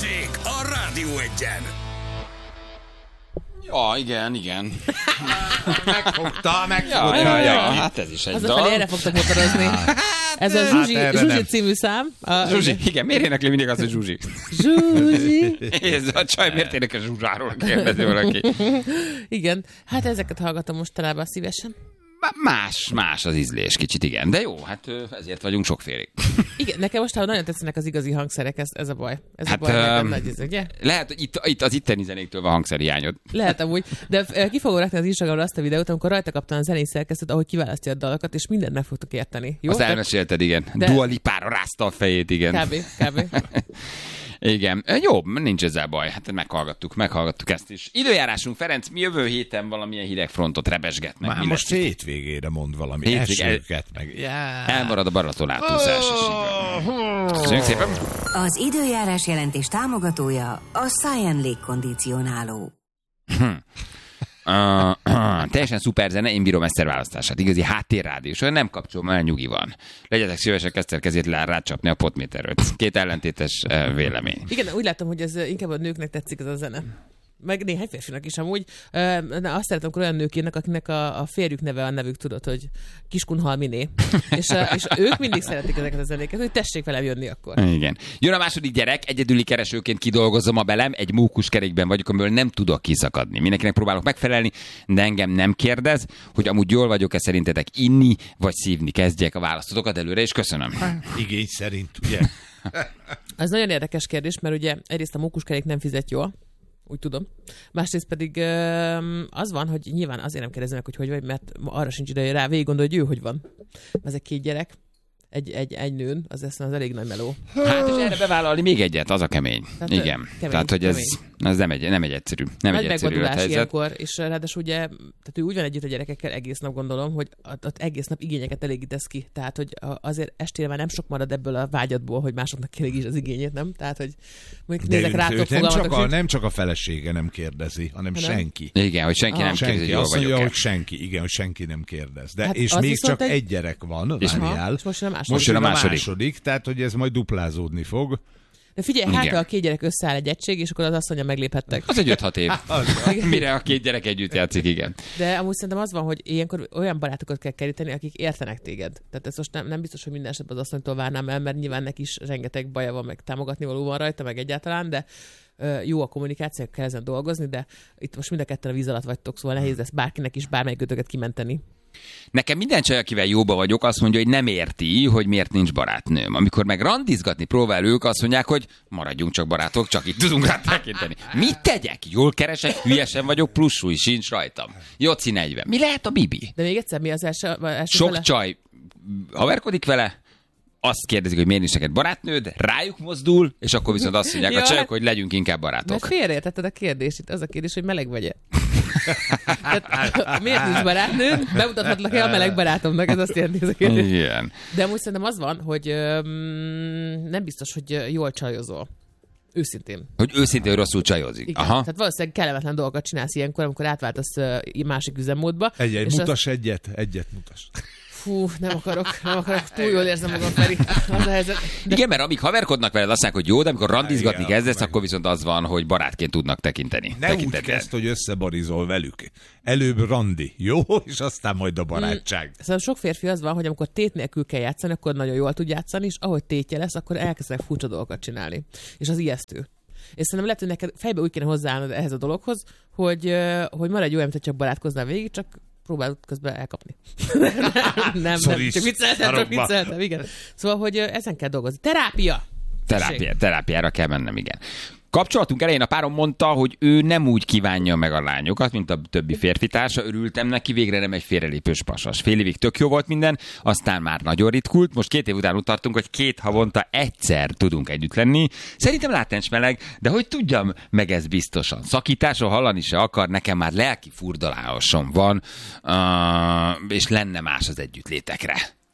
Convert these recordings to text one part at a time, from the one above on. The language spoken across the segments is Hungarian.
Balázsék a Rádió Egyen. Ja, igen. Megfogta. Ja, hát ez is egy dal. Hazafelé erre fogtok motorozni. Ez a Zsuzsi című szám. Zsuzsi, igen, miért énekli mindig az, hogy Zsuzsi? Zsuzsi. Ez a csaj miért énekel Zsuzsáról, kérdezi valaki. Igen, hát ezeket hallgatom mostanában szívesen. Más az ízlés kicsit, igen. De jó, hát ezért vagyunk sokfélék. Igen, nekem mostában nagyon tetszenek az igazi hangszerek, ez a baj. Ez Hát, a baj, nekem nagy ez, ugye? Lehet, hogy itt az itteni zenéktől van hangszerhiányod. Lehet amúgy, de ki fogom rakni az Instagramra azt a videót, amikor rajta kaptam a zenei szerkesztőt, ahogy kiválasztja a dalokat, és mindent meg fogtok érteni. Jó? Azt elmesélted, igen. Dua Lipára rázta a fejét, igen. Kb. Igen. Jó, nincs ezzel baj. Hát meghallgattuk ezt is. Időjárásunk, Ferenc, mi jövő héten valamilyen hidegfrontot rebesgetnek. Már most hétvégére mond valami esőket meg. Elmarad a Balaton átúszás is. Köszönjük szépen. Az időjárás jelentés támogatója a Science légkondicionáló. Teljesen szuper zene, én bírom Eszter választását. Igazi háttérrádió, olyan nem kapcsolom el, nyugi van. Legyetek szívesek Eszter kezét rácsapni a potméterről. Két ellentétes vélemény. Igen, úgy látom, hogy ez inkább a nőknek tetszik ez a zene. Meg néhány férfinak is amúgy. Azt szeretem, amikor olyan nők jönnek, akinek a férjük neve a nevük, tudod, hogy Kiskunhalminé. és ők mindig szeretik ezeket a zenéket, hogy tessék velem jönni akkor. Igen. Jön a második gyerek, egyedüli keresőként kidolgozom a belem, egy mókuskerékben vagyok, amiből nem tudok kiszakadni. Mindenkinek próbálok megfelelni, de engem nem kérdez, hogy amúgy jól vagyok-e szerintetek inni, vagy szívni. Kezdjek a választotokat előre, és köszönöm. Igény szerint, ugye? Ez nagyon érdekes kérdés, mert ugye egyrészt a mókuskerék nem fizet jól, úgy tudom. Másrészt pedig az van, hogy nyilván azért nem kérdezem meg, hogy vagy, mert arra sincs ideje rá, végig gondol, hogy ő hogy van. Ez egy 2 gyerek, egy nőn, az elég nagy meló. Hát és erre bevállalni még egyet, az a kemény. Tehát, igen. Tehát, hogy ez nem egy egyszerű. Nem nagy egy egyszerű helyzet. Ilyenkor, és ráadásul ugye, tehát ő úgy van együtt a gyerekekkel egész nap, gondolom, hogy egész nap igényeket elégítesz ki. Tehát, hogy azért estére már nem sok marad ebből a vágyadból, hogy másoknak kielégíts az igényét, nem? Tehát, hogy mondjuk nézek rátok fogalmatok. Nem csak a felesége nem kérdezi, hanem senki. Igen, hogy senki nem kérdezi, hogy jól azt mondja, vagyok-e. hogy senki, igen, hogy senki nem kérdez. De Hát és még csak egy gyerek van, várjál. Most jön a második, tehát hogy ez majd duplázódni fog. De figyelj, hát a 2 gyerek összeáll egy egység, és akkor az asszonya megléphettek. Az egy 5-6 év. Mire a 2 gyerek együtt játszik, igen. De amúgy szerintem az van, hogy ilyenkor olyan barátokat kell keríteni, akik értenek téged. Tehát ez most nem biztos, hogy minden esetben az asszonytól várnám el, mert nyilván neki is rengeteg baja van, meg támogatni való van rajta, meg egyáltalán, de jó a kommunikáció, kell ezen dolgozni, de itt most mind a ketten a víz alatt vagytok, szóval nehéz lesz bárkinek is bármelyikőtöket kimenteni. Nekem minden csaj, akivel jóba vagyok, azt mondja, hogy nem érti, hogy miért nincs barátnőm. Amikor meg randizgatni próbál ők, azt mondják, hogy maradjunk csak barátok, csak itt tudunk rá tekinteni. Mit tegyek? Jól keresek, hülyesen vagyok, plusz súly sincs rajtam. Joci 40. Mi lehet a Bibi? De még egyszer, mi az első Sok fele? csaj haverkodik vele, azt kérdezik, hogy miért nincs neked barátnőd, rájuk mozdul, és akkor viszont azt mondják a csajok, hogy legyünk inkább barátok. Mert félreértetted a kérdést, itt az a kérdés, hogy meleg vagy-e. Tehát, miért nincs barátnőd? Bemutathatlak-e a meleg barátomnak? Ez azt jelenti ez a kérdés. Igen. De amúgy szerintem az van, hogy nem biztos, hogy jól csajozol. Őszintén. Hogy őszintén rosszul csajozik. Igen. Aha. Tehát valószínűleg kellemetlen dolgokat csinálsz ilyenkor, amikor átváltasz másik üzemmódba. Mutas egyet mutas. Fú, nem akarok, túl jól érzem magam, Feri. Az a helyzet. De... Igen, mert amíg haverkodnak veled, azt mondják, hogy jó, de amikor randizgatni kezdesz, akkor viszont az van, hogy barátként tudnak tekinteni. Ne úgy kezd, hogy összebarizol velük. Előbb randi, jó? És aztán majd a barátság. Szóval sok férfi az van, hogy amikor tét nélkül kell játszani, akkor nagyon jól tud játszani, és ahogy tétje lesz, akkor elkezdenek furcsa dolgokat csinálni. És az ijesztő. És szerintem lehet, hogy neked fejbe úgy kéne hozzáállnod ehhez a dologhoz, hogy maradj olyan, mint csak barátkoznál végig, csak próbálod közben elkapni. nem, csak vicceltem, igen. Szóval, hogy ezen kell dolgozni. Terápiára kell mennem, igen. Kapcsolatunk elején a párom mondta, hogy ő nem úgy kívánja meg a lányokat, mint a többi férfitársa. Örültem neki, végre nem egy félrelépős pasas. Fél évig tök jó volt minden, aztán már nagyon ritkult. Most 2 év után úgy tartunk, hogy 2 havonta egyszer tudunk együtt lenni. Szerintem látens meleg, de hogy tudjam meg ez biztosan. Szakításról hallani se akar, nekem már lelki furdalásom van, és lenne más az együttlétekre.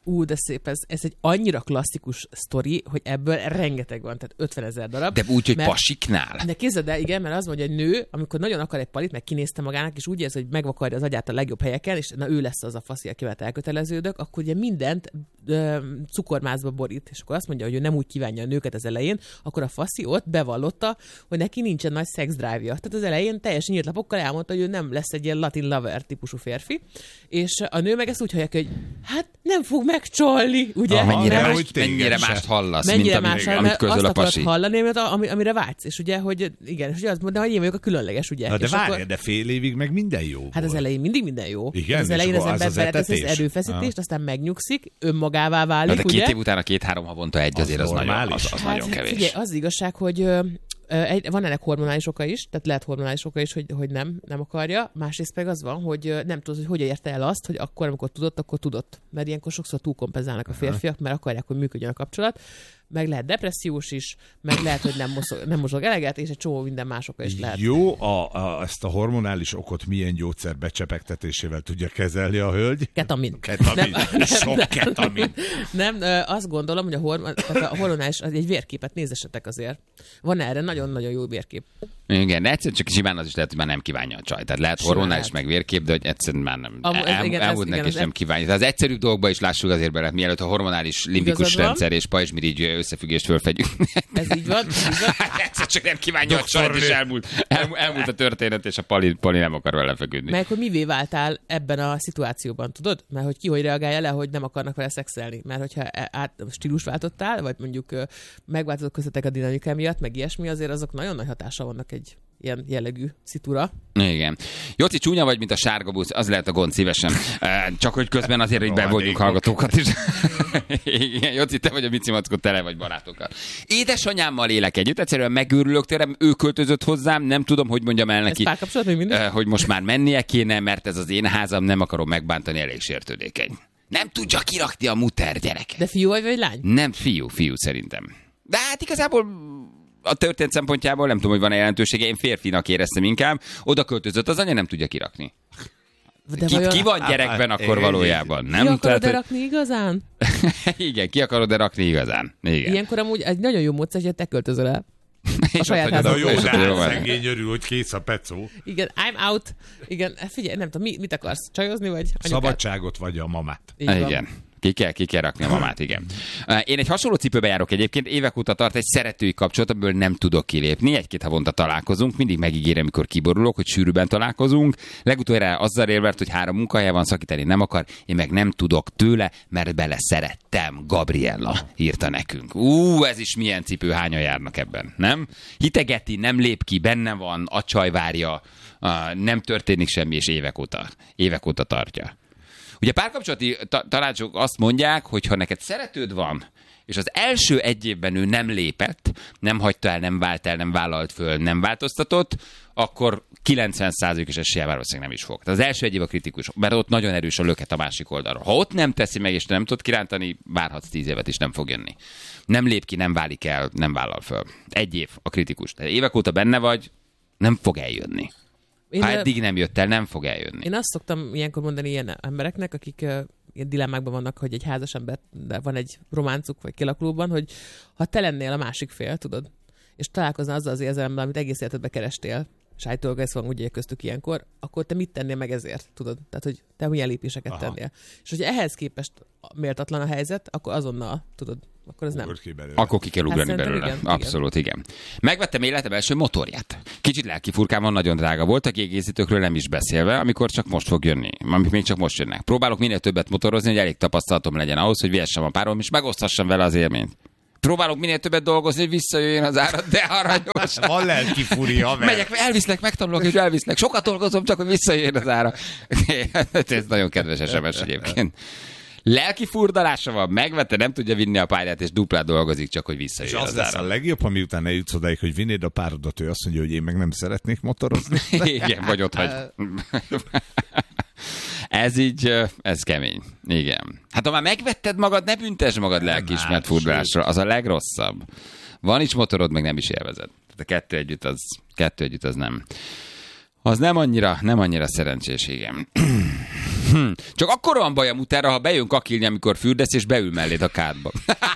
De szép, ez egy annyira klasszikus sztori, hogy ebből rengeteg van, tehát 50 000 darab. De úgy, hogy pasiknál? De képzeld el, igen, mert az mondja, hogy nő, amikor nagyon akar egy palit, meg kinézte magának, és úgy érzi, hogy megvakarja az agyát a legjobb helyeken, és na ő lesz az a faszi, akivel elköteleződök, akkor ugye mindent cukormázba borít. És akkor azt mondja, hogy ő nem úgy kívánja a nőket az elején, akkor a faszi ott bevallotta, hogy neki nincsen nagy sex drive-ja. Tehát az elején teljesen nyílt lapokkal elmondta, hogy ő nem lesz egy ilyen latin lover típusú férfi, és a nő meg ezt úgy hallja, hogy hát nem fog megcsalni, ugye? Mennyire mást hallasz, mint amit közöl a pasi. Azt hallani, amire vágysz, és ugye, hogy igen, és ugye azt mondja, hogy én vagyok a különleges, ugye? Na de várj, de fél évig meg minden jó. Hát az elején mindig minden jó. Igen, az elején az ember beleteszi az erőfeszítést, aztán megnyugszik, önmagává válik, de 2 év után a 2-3 havonta egy azért az nagyon kevés. Figyelj, az igazság, hogy van ennek hormonális oka is, tehát lehet hormonális oka is, hogy nem akarja. Másrészt meg az van, hogy nem tudod, hogy érte el azt, hogy akkor, amikor tudott. Mert ilyenkor sokszor túlkompenzálnak a férfiak, mert akarják, hogy működjön a kapcsolat. Meg lehet depressziós is, meg lehet, hogy nem mozog eleget, és egy csomó minden más oka is lehet. Jó, ezt a hormonális okot milyen gyógyszer becsepegtetésével tudja kezelni a hölgy? Ketamin. Sok ketamin. Nem, azt gondolom, hogy a hormonális, egy vérképet nézessetek azért. Van erre nagyon-nagyon jó vérkép. Igen, de egyszerűen csak simán az is lehet, hogy már nem kívánja a csaj. Tehát lehet hormonális meg vérkép, de hogy egyszerűen már nem. Elmúlt neki, és nem kívánja. Tehát az egyszerűbb dolgokba is lássuk azért bele, mielőtt a hormonális limbikus rendszer és pajzsmirigy összefüggést fölfedjük. Ez így van. Egyszer csak nem kívánja a csajt, és elmúlt a történet, és a Pali nem akar vele feküdni. Meg hogy mivé váltál ebben a szituációban, tudod? Mert hogy ki hogy reagálja le, hogy nem akarnak vele szexelni. Mert hogyha stílus váltottál, vagy mondjuk megváltozott köztetek a dinamika miatt, meg ilyesmi, azért azok nagyon nagy hatással vannak egy ilyen jellegű szitúra. Igen. Jóci, csúnya vagy, mint a sárga busz, az lehet a gond szívesen. Csak hogy közben azért, hogy bevonjuk hallgatókat is. Igen, Jóci, te vagy a Mici Mackó, tele vagy barátokkal. Édesanyámmal élek együtt, egyszerűen megőrülök tőlem, ő költözött hozzám, nem tudom, hogy mondjam el neki, hogy most már mennie kéne, mert ez az én házam, nem akarom megbántani, elég sértődékeny. Nem tudja kirakni a muter gyereket. De fiú vagy lány? Nem, fiú szerintem. De hát igazából a történet szempontjából nem tudom, hogy van-e jelentősége, én férfinak éreztem inkább, oda költözött, az anya nem tudja kirakni. Ki van gyerekben akkor valójában? Nem? Ki akarod rakni igazán? Igen, ki akarod rakni igazán? Igen. Ilyenkor amúgy egy nagyon jó módszer, hogy te költözöl el. A saját házadban. Szegény örül, hogy kész a pecó. Igen, I'm out. Igen, figyelj, nem tudom, mit akarsz? Csajozni vagy? Anyukát? Szabadságot vagy a mamát. Igen. Ki kell rakni a mamát, igen. Én egy hasonló cipőbe járok egyébként, évek óta tart egy szeretői kapcsolat, amiből nem tudok kilépni. 1-2 havonta találkozunk, mindig megígérem, mikor kiborulok, hogy sűrűben találkozunk. Legutoljára azzal érvelt, hogy 3 munkahelye van, szakítani nem akar, én meg nem tudok tőle, mert bele szerettem. Gabriella írta nekünk. Ez is milyen cipő, hányan járnak ebben, nem? Hitegeti, nem lép ki, benne van, a csaj várja, nem történik semmi, és évek óta tartja. Ugye párkapcsolati tanácsok azt mondják, hogy ha neked szeretőd van, és az első 1 évben ő nem lépett, nem hagyta el, nem vált el, nem vállalt föl, nem változtatott, akkor 90%-os eséllyel valószínűleg nem is fog. Tehát az első 1 év a kritikus, mert ott nagyon erős a löket a másik oldalra. Ha ott nem teszi meg, és nem tud kirántani, várhatsz 10 évet, és nem fog jönni. Nem lép ki, nem válik el, nem vállal föl. 1 év a kritikus. Tehát évek óta benne vagy, nem fog eljönni. Ha eddig nem jött el, nem fog eljönni. Én azt szoktam ilyenkor mondani ilyen embereknek, akik ilyen dilemmákban vannak, hogy egy házas ember, de van egy románcuk vagy kialakulóban, hogy ha te lennél a másik fél, tudod, és találkoznál azzal az érzelemmel, amit egész életedben kerestél, és állítólag ez van ugye köztük ilyenkor, akkor te mit tennél meg ezért, tudod? Tehát, hogy te milyen lépéseket tennél. És hogyha ehhez képest méltatlan a helyzet, akkor azonnal, tudod, akkor ez nem. Akkor ki kell ugrani belőle. Igen, abszolút, igen. Megvettem életem első motorját. Kicsit lelkifurkám van, nagyon drága volt, a kiegészítőkről nem is beszélve, amikor csak most fog jönni. Amik még csak most jönnek. Próbálok minél többet motorozni, hogy elég tapasztalatom legyen ahhoz, hogy vihessem a párom, és megoszthassam vele az élményt. Próbálok minél többet dolgozni, hogy visszajöjjön az árat, de aranyos. Van lelki furi, haver. Megyek, elviszlek, megtanulok, és elviszlek. Sokat dolgozom, csak hogy visszajöjjön az ára. Ez nagyon kedves SMS egyébként. Lelki furdalása van, megvette, nem tudja vinni a pályát, és duplát dolgozik, csak hogy visszajöjjön az ára. És az lesz a legjobb, ha miután eljutsz odáig, hogy vinnéd a párodat, ő azt mondja, hogy én meg nem szeretnék motorozni. Igen, vagy ott hagy. Ez kemény. Igen. Hát ha már megvetted magad, ne büntesd magad lelkiismert furdalásra. Az a legrosszabb. Van is motorod, meg nem is élvezed. A kettő együtt az nem. Az nem annyira szerencsés, igen. Csak akkor van baj a mutára, ha bejön kakilni, amikor fürdesz, és beül melléd a kádba.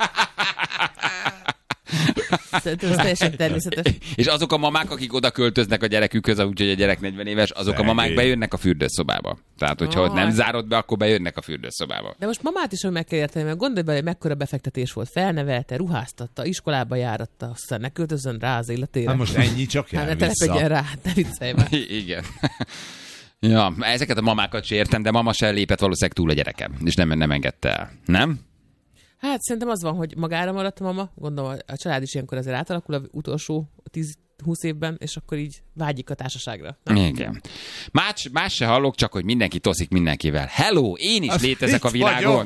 Szerintem ez teljesen természetes. És azok a mamák, akik oda költöznek a gyerekükhöz, úgyhogy a gyerek 40 éves, azok a mamák bejönnek a fürdőszobába. Tehát, hogyha ott nem zárod be, akkor bejönnek a fürdőszobába. De most mamát is meg kell érteni, mert gondolj bele, hogy mekkora befektetés volt. Felnevelte, ruháztatta, iskolába járatta, aztán ne költözön rá az életére. Hát most ennyi csak jár ne telepedjen rá, ne viccelj már. Igen. Ja, ezeket a mamákat sem értem, de mama sem lépett valószínűleg túl a gyerekem, és nem engedte el. Nem? Hát szerintem az van, hogy magára maradt a mama, gondolom a család is ilyenkor azért átalakul az utolsó 10-20 évben, és akkor így vágyik a társaságra. Nem? Igen. Más se hallok, csak hogy mindenki toszik mindenkivel. Hello, én is létezek a világon.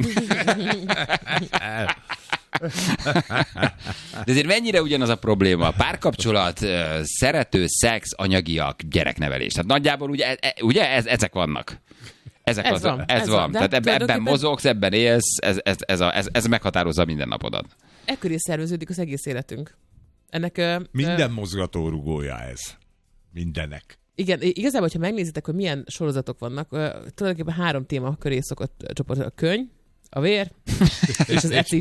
De azért mennyire ugyanaz a probléma? Párkapcsolat, szerető, szex, anyagiak, gyereknevelés. Tehát nagyjából ugye ezek vannak. Ez van. Tehát ebben mozogsz, ebben élsz, ez meghatározza minden napodat. Ekkor is szerveződik az egész életünk. Minden mozgatórugója ez. Mindenek. Igen, igazából, hogyha megnézitek, hogy milyen sorozatok vannak, tulajdonképpen 3 téma köré szokott csoport. A könyv, a vér, és az eci.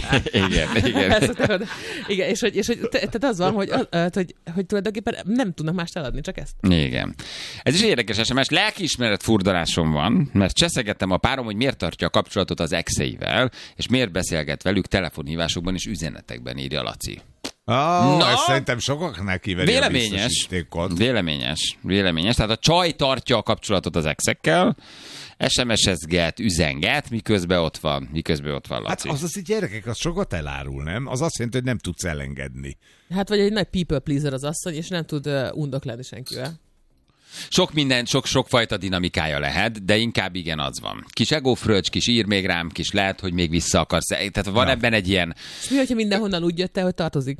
Igen, és hogy tehát az van, hogy tulajdonképpen nem tudnak mást eladni, csak ezt. Igen. Ez is egy érdekes SMS. Lelkiismeret furdalásom van, mert cseszegettem a párom, hogy miért tartja a kapcsolatot az exeivel, és miért beszélget velük telefonhívásokban és üzenetekben, írja Laci. Ez szerintem sokaknak kiveri a biztosítékot. Véleményes. Tehát a csaj tartja a kapcsolatot az exekkel, SMS-ezget, üzenget, miközben ott van Laci. Hát az így gyerekek, az sokat elárul, nem? Az azt jelenti, hogy nem tudsz elengedni. Hát vagy egy nagy people pleaser az asszony, és nem tud undoklani senkivel. Sok minden, sokfajta dinamikája lehet, de inkább igen, az van. Kis egófröccs, kis ír még rám, kis lehet, hogy még vissza akarsz. Tehát van ebben egy ilyen... És mi, hogyha mindenhonnan úgy jött el, hogy tartozik?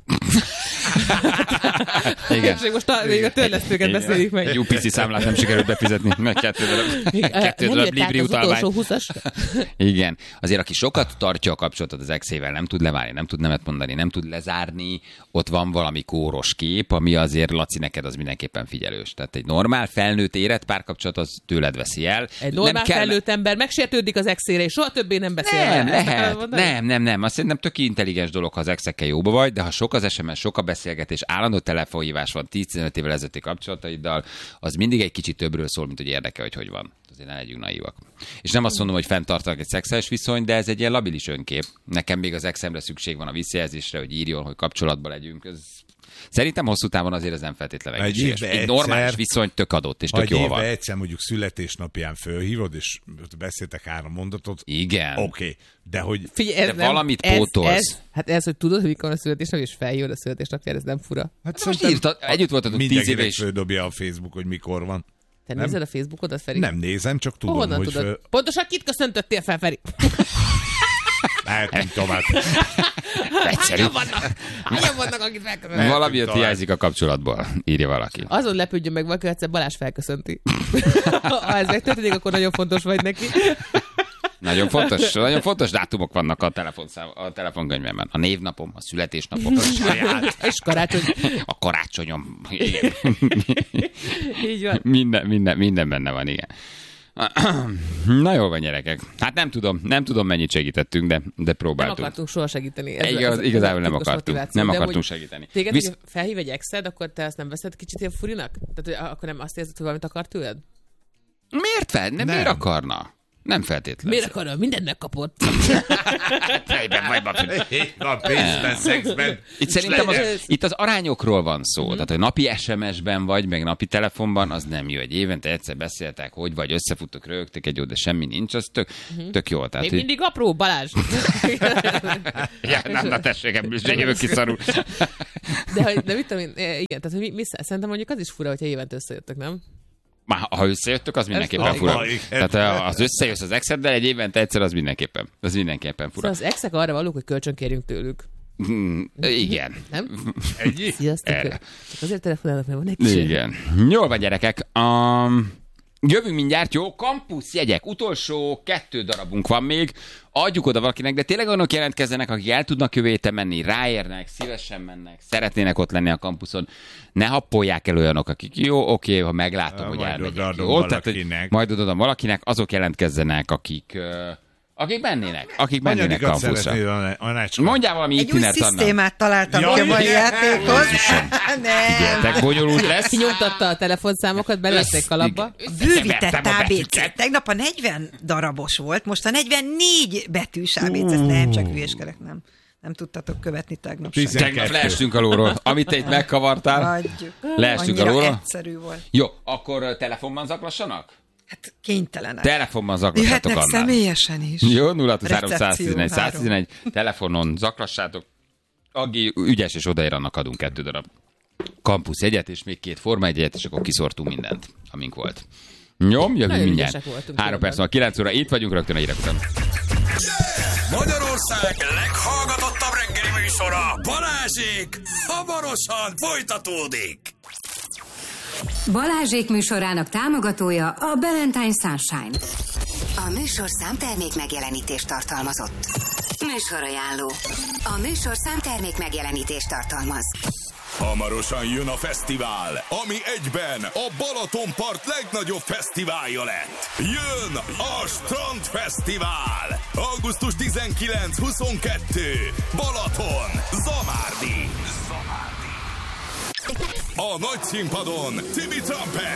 Igen. És most még a törlesztőket beszéljük meg. Egy UPC számlát nem sikerült befizetni. Meg 2 darab Libri utalvány. Igen. Azért, aki sokat tartja a kapcsolatot az exével, nem tud leválni, nem tud nemet mondani, nem tud lezárni, ott van valami kóros kép, ami azért, Laci, neked az mindenképpen figyelős. Tehát egy normál felnőtt érett párkapcsolat az tőled veszi el. Egy normál felnőtt ember megsértődik az exére, és soha többé nem beszél. Nem. Azt szerintem tök intelligens dolog, ha az exekkel jóba vagy, de ha sok az SMS, sok a beszélgetés, állandó telefonhívás van 10-15 évvel ezelőtti kapcsolataiddal, az mindig egy kicsit többről szól, mint hogy érdekel, hogy van. Azért ne legyünk naívak. És nem azt mondom, hogy fenntartanak egy szexuális viszony, de ez egy ilyen labilis önkép. Nekem még az exemre szükség van a visszajelzésre, hogy írjon, hogy kapcsolatban legyünk. Szerintem hosszú távon azért ez nem feltétlenül egészséges. Egy normális viszony tök adott, és tök jól van. Egyszer mondjuk születésnapján fölhívod, és beszéltek 3 mondatot. Igen. Oké. De hogy... Figyelj, de valamit pótolsz. Ez, hogy tudod, hogy mikor a születésnap, és feljön a születésnapjára, ez nem fura. Hát most írta, együtt voltatok 10 éve, és... Mindenkinek földobja a Facebook, hogy mikor van. Te nézed a Facebookodat, Feri? Nem nézem, csak tudom, honnan hogy... Tudod? Pontosan kit köszöntöttél fel, Feri? Lehetünk tovább. Egyszerű. Hányan vannak, akit felköszöntöttél? Valami ott hiányzik a kapcsolatból, írja valaki. Azon lepődjön meg valaki, egyszer Balázs felköszönti. Ha ez megtörténik, akkor nagyon fontos vagy neki. Nagyon fontos dátumok vannak a telefonkönyvemben. A névnapom, a születésnapom, és karácsony. A karácsonyom. Igen. Így van. Minden benne van, igen. Na jól van, gyerekek. Hát nem tudom mennyit segítettünk, de próbáltunk. Nem akartunk soha segíteni. Igazából nem akartunk segíteni. Téged felhív egy exed, akkor te azt nem veszed kicsit ilyen furinak? Tehát akkor nem azt érzed, hogy valamit akar tőled? Miért akarna? Nem feltétlenül. Miért akarod? Mindent megkapott. A pénzben, szexben. Itt szerintem itt az arányokról van szó. Tehát, hogy napi SMS-ben vagy, meg napi telefonban, az nem jó. Egy évente egyszer beszéltek, hogy vagy összefuttok, rögtök egy jó, de semmi nincs, az tök jó. Tehát, még mindig apró, Balázs. Na tessék, ebből is jövök ki szarul. De mit tudom én, igen, tehát hogy szerintem mondjuk az is fura, hogyha évente összejöttök, nem? Már ha összejöttök, az mindenképpen fura. Tehát az összejössz az exeddel egy évente egyszer, az mindenképpen fura. Szóval az exek arra valók, hogy kölcsön kérjünk tőlük. Igen. Nem? Sziasztok. Csak azért telefonálnak, mert van egy kis. Igen. Jól van, gyerekek. Jövünk mindjárt, jó? Kampuszjegyek. Utolsó 2 darabunk van még. Adjuk oda valakinek, de tényleg olyanok jelentkezzenek, akik el tudnak jövő héten menni, ráérnek, szívesen mennek, szeretnének ott lenni a kampuszon. Ne happolják el olyanok, akik jó, oké, ha meglátom, hogy elmegyek. Jó? Tehát, majd odadom valakinek, azok jelentkezzenek, akik mennének. Akik mennének kampuszra. Mondjál valami itinert annak. Egy új szisztémát találtam ki a mai játékhoz. Figyeltek, bonyolult lesz. Kinyomtatta a telefonszámokat, belették a labba. Bővített ABC. Tegnap a 40 darabos volt, most a 44 betűs ABC. Nem, csak hülyeskedek, nem tudtatok követni tegnap sem. Tegnap leestünk a lóról. Amit te itt megkavartál, leestünk a lóról. Egyszerű volt. Jó, akkor telefonban zaklassanak? Hát kénytelenek. Telefonban zaklassátok annál. Jöhetnek személyesen is. Jó, 0-111-111, telefonon zaklassátok. Agi ügyes és odaér, annak adunk 2 darab kampuszjegyet, és még 2 formaegyet, és akkor kiszortunk mindent, amink volt. Nyom, jövünk mindjárt. 3 perc van, 9 óra, itt vagyunk rögtön a hírek után. Magyarország leghallgatottabb reggeli műsora, Balázsék, hamarosan folytatódik. Balázsék műsorának támogatója a Valentine Sunshine. A műsorszám termék megjelenítést tartalmazott. Műsorajánló. A műsorszám termék megjelenítést tartalmaz. Hamarosan jön a fesztivál, ami egyben a Balatonpart legnagyobb fesztiválja lett. Jön a Strandfesztivál! Augusztus 19-22. Balaton, Zamárdi. A nagy színpadon Tibi Trumpet,